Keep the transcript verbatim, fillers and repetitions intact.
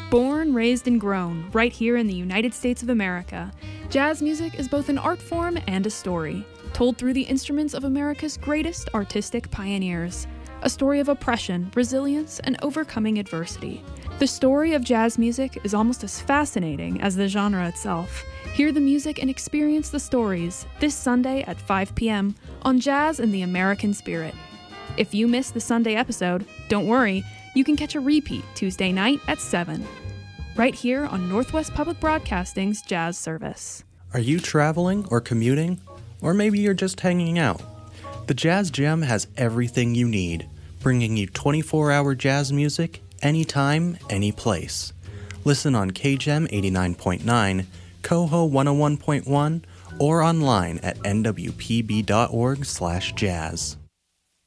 Born, raised, and grown right here in the United States of America, jazz music is both an art form and a story, told through the instruments of America's greatest artistic pioneers. A story of oppression, resilience, and overcoming adversity. The story of jazz music is almost as fascinating as the genre itself. Hear the music and experience the stories this Sunday at five p.m. on Jazz in the American Spirit. If you missed the Sunday episode, don't worry, you can catch a repeat Tuesday night at seven, right here on Northwest Public Broadcasting's Jazz Service. Are you traveling or commuting? Or maybe you're just hanging out? The Jazz Gem has everything you need, bringing you twenty-four hour jazz music, anytime, any place. Listen on K G E M eighty-nine point nine, Coho one oh one point one, or online at n w p b dot org slash jazz.